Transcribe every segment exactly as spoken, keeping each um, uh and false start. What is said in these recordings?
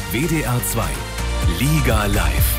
W D R zwei Liga Live.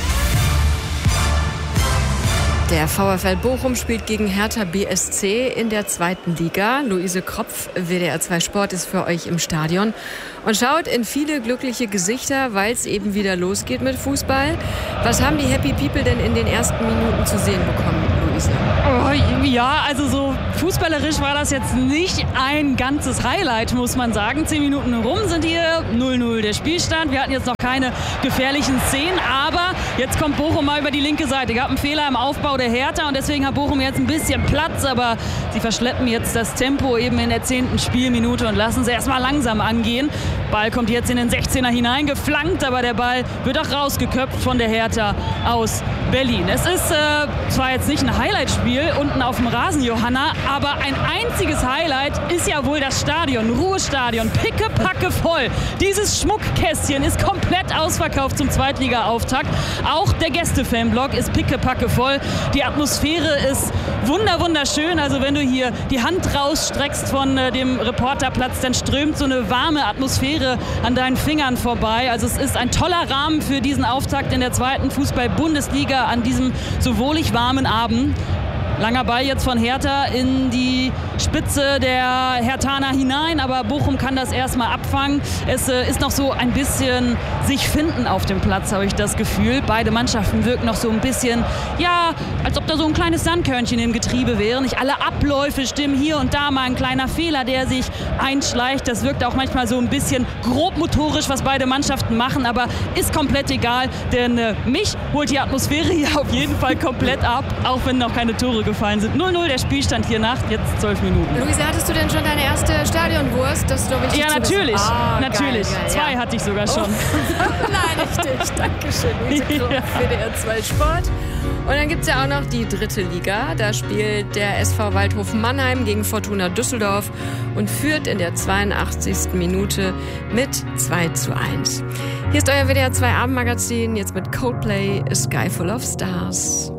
Der VfL Bochum spielt gegen Hertha B S C in der zweiten Liga. Luise Kropf, W D R zwei Sport, ist für euch im Stadion und schaut in viele glückliche Gesichter, weil es eben wieder losgeht mit Fußball. Was haben die Happy People denn in den ersten Minuten zu sehen bekommen, Luise? Oh, ja, also so fußballerisch war das jetzt nicht ein ganzes Highlight, muss man sagen. Zehn Minuten rum sind hier, null null der Spielstand. Wir hatten jetzt noch keine gefährlichen Szenen, aber jetzt kommt Bochum mal über die linke Seite. Gab einen Fehler im Aufbau der Hertha und deswegen hat Bochum jetzt ein bisschen Platz, aber sie verschleppen jetzt das Tempo eben in der zehnten Spielminute und lassen sie erstmal langsam angehen. Ball kommt jetzt in den sechzehner hineingeflankt, aber der Ball wird auch rausgeköpft von der Hertha aus Berlin. Es ist äh, zwar jetzt nicht ein Highlight-Spiel unten auf dem Rasen, Johanna, aber ein einziges Highlight ist ja wohl das Stadion, Ruhestadion, pickepacke voll. Dieses Schmuckkästchen ist komplett ausverkauft zum Zweitliga-Auftakt. Auch der Gäste-Fanblock ist pickepacke voll. Die Atmosphäre ist wunder wunderschön. Also wenn du hier die Hand rausstreckst von äh, dem Reporterplatz, dann strömt so eine warme Atmosphäre an deinen Fingern vorbei. Also es ist ein toller Rahmen für diesen Auftakt in der zweiten Fußball-Bundesliga an diesem so wohlig warmen Abend. Langer Ball jetzt von Hertha in die Spitze der Herthaner hinein, aber Bochum kann das erstmal abfangen. Es äh, ist noch so ein bisschen sich finden auf dem Platz, habe ich das Gefühl. Beide Mannschaften wirken noch so ein bisschen, ja, als ob da so ein kleines Sandkörnchen im Getriebe wäre. Nicht alle Abläufe stimmen, hier und da mal ein kleiner Fehler, der sich einschleicht. Das wirkt auch manchmal so ein bisschen grobmotorisch, was beide Mannschaften machen, aber ist komplett egal, denn äh, mich holt die Atmosphäre hier auf jeden Fall komplett ab, auch wenn noch keine Tore gefallen sind. null null der Spielstand hier nach jetzt zwölf Minuten. Luise, hattest du denn schon deine erste Stadionwurst? Das ist doch wichtig. Ja, natürlich. Ah, natürlich. Geil, geil, Zwei ja. hatte ich sogar schon. Oh. Nein, richtig. Dankeschön, Luise Kropf, Ja. W D R zwei Sport. Und dann gibt es ja auch noch die dritte Liga. Da spielt der S V Waldhof Mannheim gegen Fortuna Düsseldorf und führt in der zweiundachtzigsten Minute mit zwei zu eins. Hier ist euer W D R zwei Abendmagazin, jetzt mit Coldplay, A Sky Full of Stars.